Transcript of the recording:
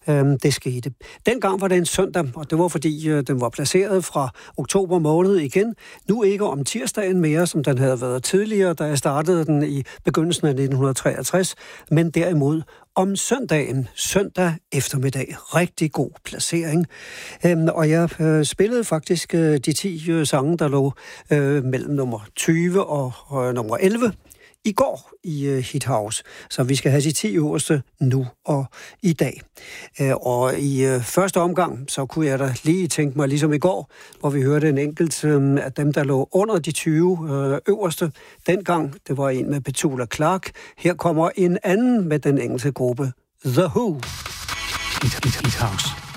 det skete. Dengang var det en søndag, og det var fordi, den var placeret fra oktober måned igen. Nu ikke om tirsdagen mere, som den havde været tidligere, da jeg startede den i begyndelsen af 1963, men derimod om søndagen, søndag eftermiddag. Rigtig god placering. Og jeg spillede faktisk de 10 sange, der lå mellem nummer 20 og nummer 11 i går i Hit House. Så vi skal have de 10 øverste nu og i dag. Og i første omgang, så kunne jeg da lige tænke mig, ligesom i går, hvor vi hørte en enkelt af dem, der lå under de 20 øverste. Dengang, det var en med Petula Clark. Her kommer en anden med den engelske gruppe The Who. Hit House.